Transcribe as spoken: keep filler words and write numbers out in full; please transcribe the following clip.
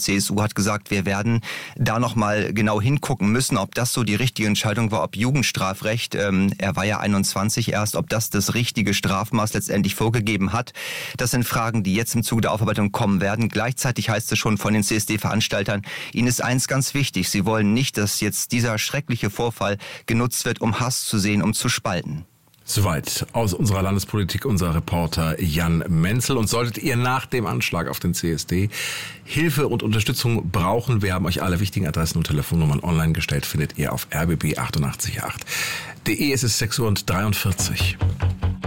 C S U hat gesagt, wir werden da nochmal genau hingucken müssen, ob das so die richtige Entscheidung war, ob Jugendstrafrecht, ähm, er war ja einundzwanzig erst, ob das das richtige Strafmaß letztendlich vorgegeben hat. Das sind Fragen, die jetzt im Zuge der Aufarbeitung kommen werden. Gleichzeitig heißt es schon von den C S D-Veranstaltern, ihnen ist eins ganz wichtig, sie wollen nicht, dass jetzt dieser schreckliche Vorfall genutzt wird, um Hass zu sehen, um zu spalten. Soweit aus unserer Landespolitik unser Reporter Jan Menzel. Und solltet ihr nach dem Anschlag auf den C S D Hilfe und Unterstützung brauchen, wir haben euch alle wichtigen Adressen und Telefonnummern online gestellt, findet ihr auf r b b achtundachtzig punkt acht punkt d e. Es ist sechs Uhr dreiundvierzig.